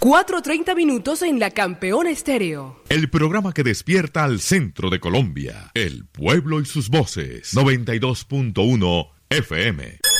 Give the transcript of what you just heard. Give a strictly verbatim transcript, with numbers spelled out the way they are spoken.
cuatro treinta minutos en la Campeona Estéreo. El programa que despierta al centro de Colombia. El pueblo y sus voces. noventa y dos punto uno F M.